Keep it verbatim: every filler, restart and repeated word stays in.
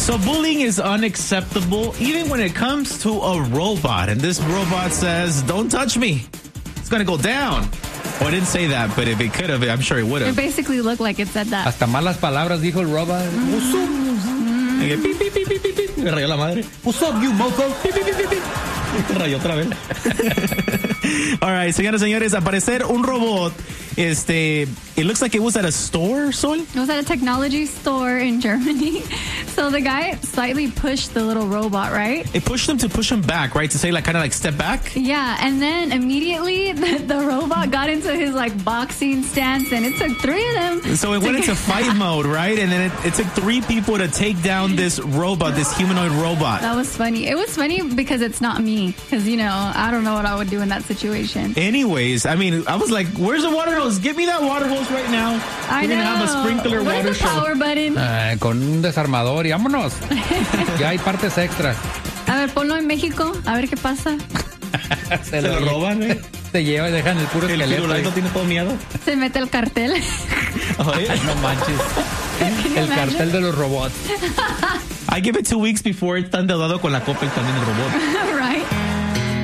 So bullying is unacceptable even when it comes to a robot. And this robot says, don't touch me. It's going to go down. Oh, I didn't say that, but if it could have, I'm sure it would have. It basically looked like it said that. Hasta malas palabras dijo el robot. What's up? Mm-hmm. Beep, beep, beep, beep, beep, beep. Me rayó la madre. What's up, you mofo? Beep, beep, beep, beep, beep. Me rayó otra vez. All right, señoras y señores, aparecer un robot. Este, it looks like it was at a store, Sol? It was at a technology store in Germany. So the guy slightly pushed the little robot, right? It pushed him to push him back, right? To say, like, kind of like step back? Yeah, and then immediately the, the robot got into his, like, boxing stance, and it took three of them. So it went into fight mode, right? And then it, it took three people to take down this robot, this humanoid robot. That was funny. It was funny because it's not me. Because, you know, I don't know what I would do in that situation. Anyways, I mean, I was like, where's the water hose? Give me that water hose right now. I We're know. going to have a sprinkler Where's water the show. power button? Uh, con un desarmador y vámonos. Ya hay partes extras. A ver, ponlo en México. A ver qué pasa. Se lo roban, ¿eh? Se lleva y dejan el puro el esqueleto. ¿El tiene todo miedo? Se mete el cartel. Oye, no manches. El cartel de los robots. I give it two weeks before it's tan deudado con la Coppel también el robot.